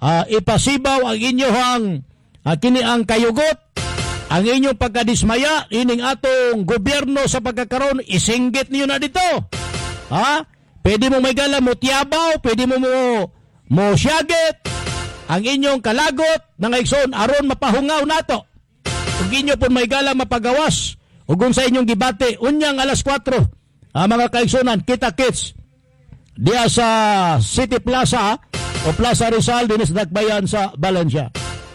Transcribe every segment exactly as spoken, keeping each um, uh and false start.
uh, ipasibaw ang inyong uh, kini ang kayugot, ang inyong pagkadismaya, ining atong gobyerno sa pagkakaroon, isinggit niyo na dito. Ha? Pwede mo may gala mo tiyabaw, pwede mo mo, mo siyagit, ang inyong kalagot, nangayson, aron mapahungaw nato. Kung inyo po may gala mapagawas, ugon sa inyong gibate, unyang alas kwatro, ah, mga kaigsunan, kita-kits, diya sa City Plaza, o Plaza Rizal, din sa Dakbayan sa Valencia.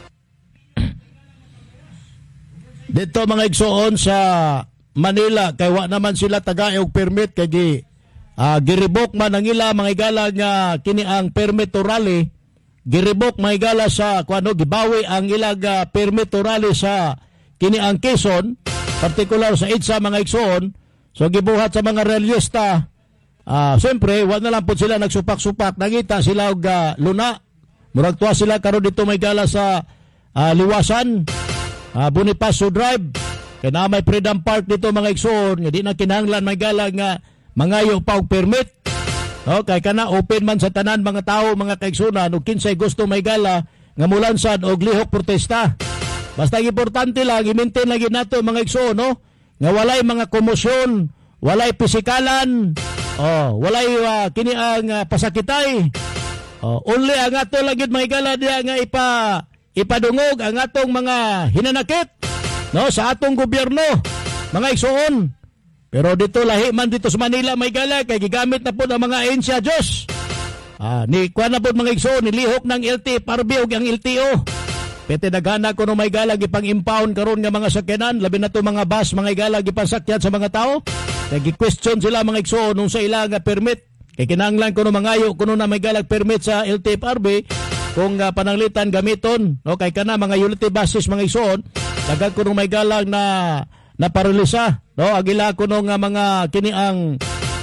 Dito mga igsoon sa Manila, kay wa naman sila taga-eog permit, kay gi, uh, giribok man ang ila mga igala nga kini ang permit to rally, giribok mga igala sa, kuano, gibawi ang ilag uh, permit to rally sa kini ang Quezon, partikular sa IDSA mga igsoon, so gibuhat sa mga realista, uh, siyempre, wa na lang po sila nagsupak-supak, nangita sila og uh, luna, murag tuwa sila karon dito may igala sa uh, Liwasan, Uh, Bonifacio Drive, kaya na may Freedom Park dito mga igsoon, nga di na kinahanglan may gala nga mangayo pa og permit. No, kay kana open man sa tanan mga tao mga kaigsunan, ug kinsay gusto may gala nga mulansad og lihok protesta. Basta importante lang i-maintain lagi nato mga igsoon, no, nga walay mga komosyon, walay pisikalan, oh, walay uh, kini ang uh, pasakitay. Oh, only ang ato lagi may gala diya nga ipa ipadungog ang atong mga hinanakit, no, sa atong gobyerno mga igsoon. Pero dito lahi man dito sa Manila may gala kay gigamit na po ang mga ahensya Diyos, ah, ni kuan na po mga igsoon, nilihok ng L T F R B ug ang L T O. Pete nagana ko no may gala gipang impound karon nga mga sakyanan, labi na to mga bus mga gala gipang sakyan sa mga tao, kay gi-question sila mga igsoon nung sa ila nga permit, kay kinahanglan ko no mangayo kuno na may galag permit sa L T F R B kung uh, pananglitan gamiton, no, kay kana mga utility buses mga igsoon, dagag kuno may galang na naparalisa, no, agila kuno nga mga kini ang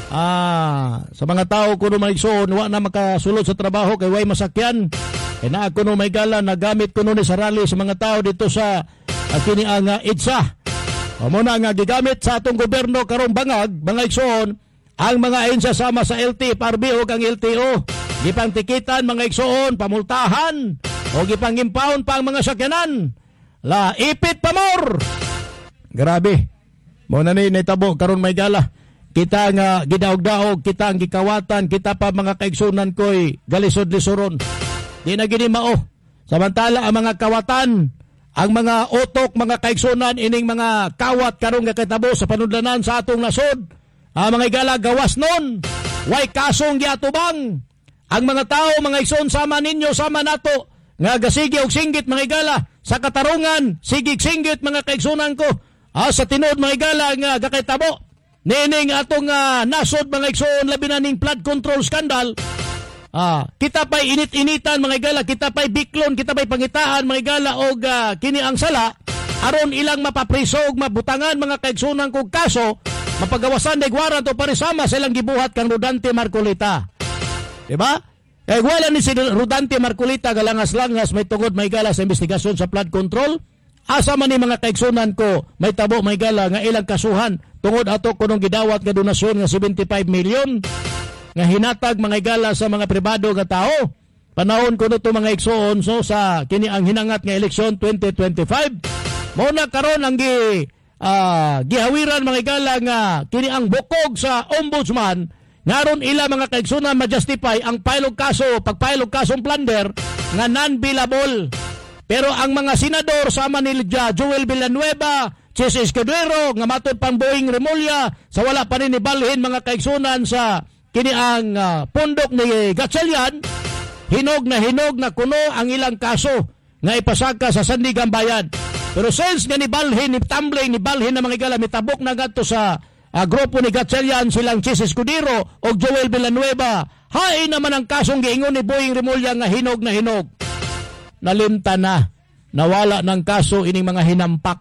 ah, sa mga tao kuno mga igsoon wa na makasulod sa trabaho kay way masakyan, kay naa kuno may galang nagamit kuno ni sa rally sa mga tao dito sa uh, kini ang uh, IDSA. O mo na nga gigamit sa atong gobyerno karong bangag mga igsoon ang mga ahensya sama sa L T F R B ug ang L T O. Gipang tikitan mga igsoon, pamultahan, o gipang impound pa ang mga sakyanan. La, ipit pa more! Grabe. Muna ni netabo karon may gala. Kita nga gidaog-daog, kita ang gikawatan, kita pa mga kaigsunan ko'y galisod-lisuron. Di na gini mao. Samantala ang mga kawatan, ang mga otok, mga kaigsunan, ining mga kawat karong nga kitabo sa panudlanan sa atong nasod. Ang mga igala gawas nun. Way kasong giatubang. Ang mga tao, mga igsoon, sama ninyo, sama nato, nga gasigi og singgit mga igala, sa katarungan, sigig singgit mga kaigsunan ko, ah, sa tinod mga igala nga gakitabo, nining atong uh, nasod mga igsoon, labi na ning flood control scandal, ah, kita pa'y init-initan mga igala, kita pa'y biklon, kita pa'y pangitaan mga igala, og uh, kini ang sala, aron ilang mapaprisog, mabutangan mga kaigsunan kong kaso, mapagawasan na igwaran to parisama sa ilang gibuhat kang Rodante Marcolita. Diba? Eh, wala ni si Rodante Marcolita galangas-langas may tungod may gala sa investigasyon sa flood control. Asa man ni mga kaigsunan ko may tabo may gala nga ilang kasuhan tungod ato kunong gidawat nga donasyon nga seventy-five million nga hinatag mga gala sa mga pribado nga tao. Panahon ko to mga igsoon so sa kini ang hinangat nga eleksyon twenty twenty-five. Mao na karon ang gi uh, gihawiran mga gala nga kini ang bukog sa ombudsman. Ngaron ila mga kaigsunan ma-justify ang pilog kaso, pagpilog kasong plunder nga non-billable. Pero ang mga senador sama ni Joel Villanueva, Chis Escudero, nga matod pang Boeing Remulla, sa wala pa rin ibalhin mga kaigsunan sa kiniang uh, pundok ni Gatchalian, hinog na hinog na kuno ang ilang kaso nga ipasaka sa Sandigan Bayan. Pero since nga ni balhin, ni tumbling, ni balhin na mga igala, mitabok na gato sa Uh, grupo ni Gatchalian, silang Chis Escudero o Joel Villanueva, hain naman ang kasong giingon ni Boeing Remulla nga hinog na hinog. Nalimta na, nawala ng kaso ining mga hinampak.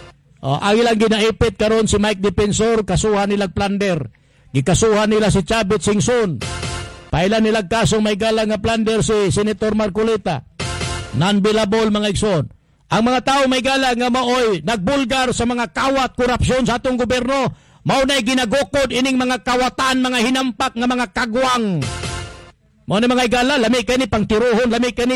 Uh, ang ilang ginaipit karon si Mike Defensor, kasuhan nilang plunder. Gikasuhan nila si Chavit Singson. Pailan nilang kasong may galang nga plunder si Senator Marcolita. Non-billable mga igsoon. Ang mga tao may galang nga maoy nagbulgar sa mga kawat korupsyon sa atong gobyerno. Mao na ginagukod ining mga kawatan, mga hinampak nga mga kagwang. Mao na mga igala, lami kani pang tiruhon, lami kani